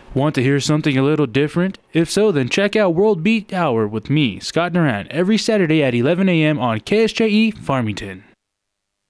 Want to hear something a little different? If so, then check out World Beat Hour with me, Scott Duran, every Saturday at 11 a.m. on KSJE Farmington.